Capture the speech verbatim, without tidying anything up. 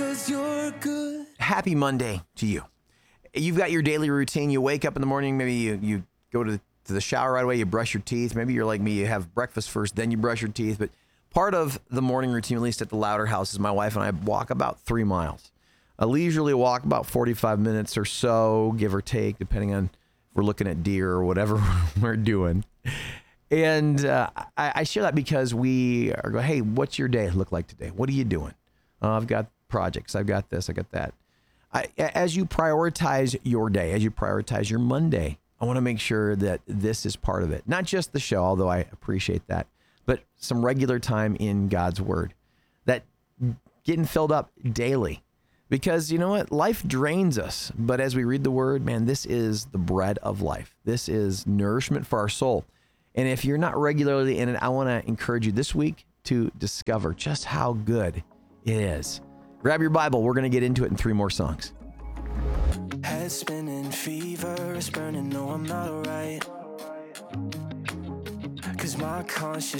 'cause you're good. Happy Monday to you. You've got your daily routine. You wake up in the morning, maybe you, you go to the, to the shower right away, you brush your teeth. Maybe you're like me, you have breakfast first, then you brush your teeth. But part of the morning routine, at least at the Louder House, is my wife and I walk about three miles. A leisurely walk about forty-five minutes or so, give or take, depending on if we're looking at deer or whatever we're doing. And uh, I, I share that because we are going, hey, what's your day look like today? What are you doing? Uh, I've got projects. I've got this. I got that. I, as you prioritize your day, as you prioritize your Monday, I want to make sure that this is part of it. Not just the show, although I appreciate that, but some regular time in God's Word. That getting filled up daily. Because you know what? Life drains us. But as we read the Word, man, this is the bread of life. This is nourishment for our soul. And if you're not regularly in it, I want to encourage you this week to discover just how good it is. Grab your Bible. We're going to get into it in three more songs. Head spinning, fever is burning. No, I'm not alright. 'Cause my conscience